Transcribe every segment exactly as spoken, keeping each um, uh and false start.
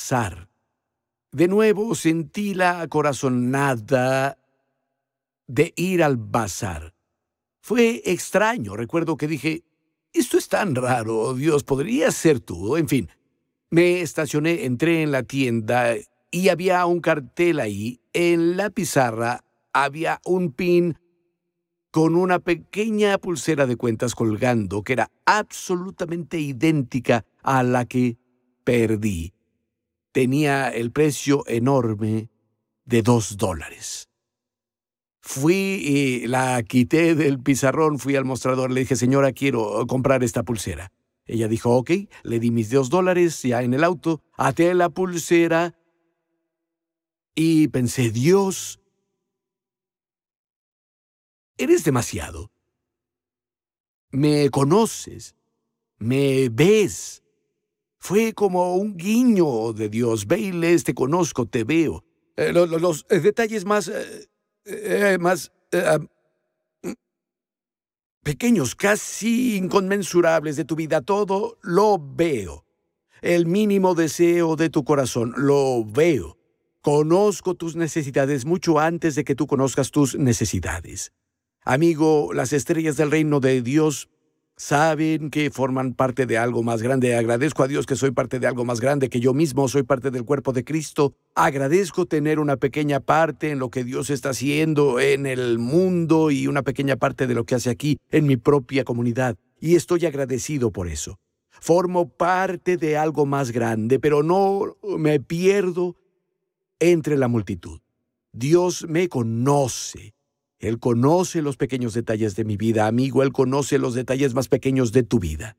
bazar. De nuevo sentí la corazonada de ir al bazar. Fue extraño. Recuerdo que dije, esto es tan raro, Dios, ¿podrías ser tú? En fin, me estacioné, entré en la tienda y había un cartel ahí. En la pizarra había un pin con una pequeña pulsera de cuentas colgando que era absolutamente idéntica a la que perdí. Tenía el precio enorme de dos dólares. Fui y la quité del pizarrón, fui al mostrador, le dije, señora, quiero comprar esta pulsera. Ella dijo, ok, le di mis dos dólares ya en el auto, até la pulsera y pensé, Dios, eres demasiado. Me conoces, me ves. Fue como un guiño de Dios. Ve y lees, te conozco, te veo. Eh, lo, lo, los eh, detalles más, eh, eh, más eh, uh, pequeños, casi inconmensurables de tu vida, todo lo veo. El mínimo deseo de tu corazón, lo veo. Conozco tus necesidades mucho antes de que tú conozcas tus necesidades. Amigo, las estrellas del reino de Dios saben que forman parte de algo más grande. Agradezco a Dios que soy parte de algo más grande, que yo mismo soy parte del cuerpo de Cristo. Agradezco tener una pequeña parte en lo que Dios está haciendo en el mundo y una pequeña parte de lo que hace aquí en mi propia comunidad. Y estoy agradecido por eso. Formo parte de algo más grande, pero no me pierdo entre la multitud. Dios me conoce. Él conoce los pequeños detalles de mi vida, amigo. Él conoce los detalles más pequeños de tu vida.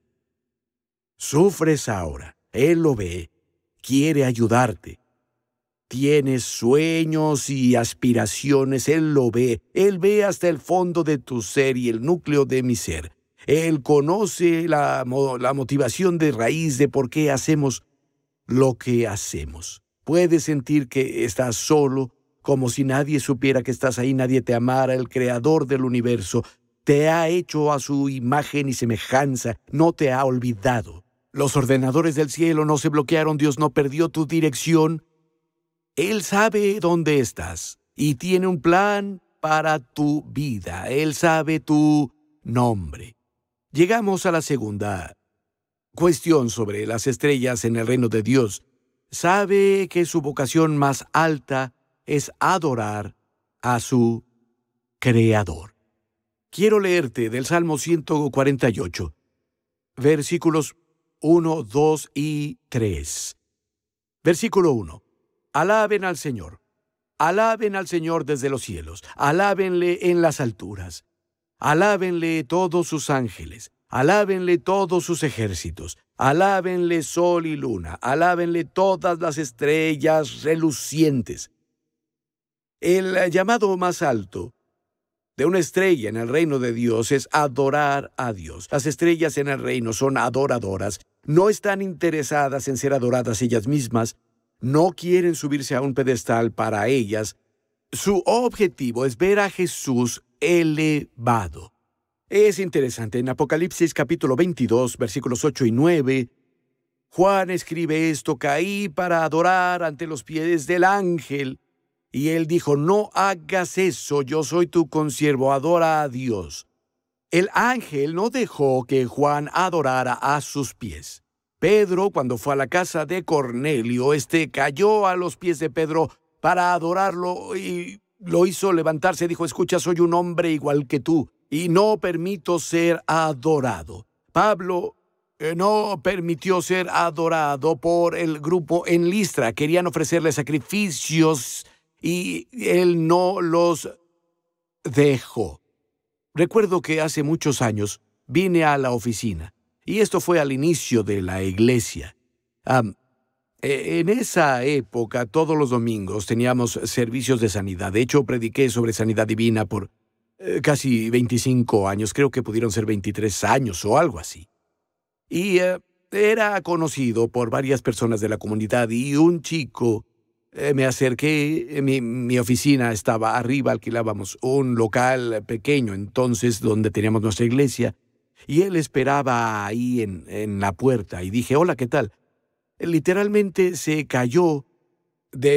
Sufres ahora. Él lo ve. Quiere ayudarte. Tienes sueños y aspiraciones. Él lo ve. Él ve hasta el fondo de tu ser y el núcleo de mi ser. Él conoce la, la motivación de raíz de por qué hacemos lo que hacemos. Puedes sentir que estás solo, como si nadie supiera que estás ahí, nadie te amara. El creador del universo te ha hecho a su imagen y semejanza, no te ha olvidado. Los ordenadores del cielo no se bloquearon, Dios no perdió tu dirección. Él sabe dónde estás y tiene un plan para tu vida. Él sabe tu nombre. Llegamos a la segunda cuestión sobre las estrellas en el reino de Dios. Sabe que su vocación más alta es adorar a su Creador. Quiero leerte del Salmo ciento cuarenta y ocho, versículos uno, dos y tres. Versículo uno. Alaben al Señor. Alaben al Señor desde los cielos. Alábenle en las alturas. Alábenle todos sus ángeles. Alábenle todos sus ejércitos. Alábenle sol y luna. Alábenle todas las estrellas relucientes. El llamado más alto de una estrella en el reino de Dios es adorar a Dios. Las estrellas en el reino son adoradoras. No están interesadas en ser adoradas ellas mismas. No quieren subirse a un pedestal para ellas. Su objetivo es ver a Jesús elevado. Es interesante, en Apocalipsis capítulo veintidós, versículos ocho y nueve, Juan escribe esto: caí para adorar ante los pies del ángel. Y él dijo, no hagas eso, yo soy tu consiervo, adora a Dios. El ángel no dejó que Juan adorara a sus pies. Pedro, cuando fue a la casa de Cornelio, este cayó a los pies de Pedro para adorarlo y lo hizo levantarse. Dijo, escucha, soy un hombre igual que tú y no permito ser adorado. Pablo eh, no permitió ser adorado por el grupo en Listra. Querían ofrecerle sacrificios y él no los dejó. Recuerdo que hace muchos años vine a la oficina, y esto fue al inicio de la iglesia. Um, en esa época, todos los domingos teníamos servicios de sanidad. De hecho, prediqué sobre sanidad divina por eh, casi veinticinco años. Creo que pudieron ser veintitrés años o algo así. Y eh, era conocido por varias personas de la comunidad, y un chico... Eh, me acerqué, mi, mi oficina estaba arriba, alquilábamos un local pequeño entonces donde teníamos nuestra iglesia, y él esperaba ahí en, en la puerta, y dije, hola, ¿qué tal? Literalmente se cayó de